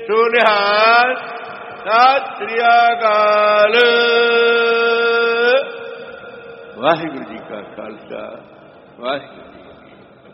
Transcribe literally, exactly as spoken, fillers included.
ਸੋ ਨਿਹਾਲ। ਸਤਿ ਸ੍ਰੀ ਅਕਾਲ। ਵਾਹਿਗੁਰੂ ਜੀ ਕਾ ਖਾਲਸਾ, ਵਾਹਿਗੁਰੂ ਜੀ ਕੀ ਫਤਿਹ।